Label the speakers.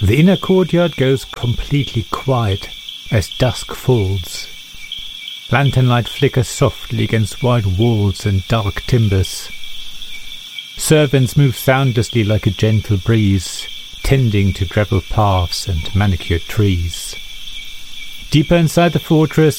Speaker 1: The inner courtyard goes completely quiet as dusk falls. Lantern light flickers softly against white walls and dark timbers. Servants move soundlessly like a gentle breeze, tending to gravel paths and manicured trees. Deeper inside the fortress,